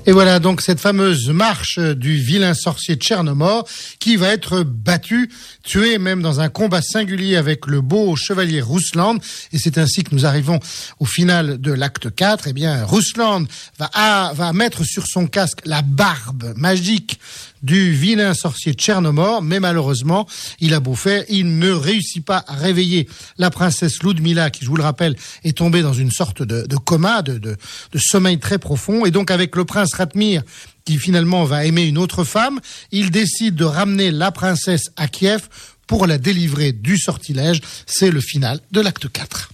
Et voilà donc cette fameuse marche du vilain sorcier Tchernomor qui va être battu, tué même dans un combat singulier avec le beau chevalier Rusland. Et c'est ainsi que nous arrivons au final de l'acte 4. Eh bien, Rusland va mettre sur son casque la barbe magique du vilain sorcier Tchernomor, mais malheureusement, il a beau faire, il ne réussit pas à réveiller la princesse Ludmila, qui, je vous le rappelle, est tombée dans une sorte de coma, de sommeil très profond. Et donc, avec le prince Ratmir, qui finalement va aimer une autre femme, il décide de ramener la princesse à Kiev pour la délivrer du sortilège. C'est le final de l'acte 4.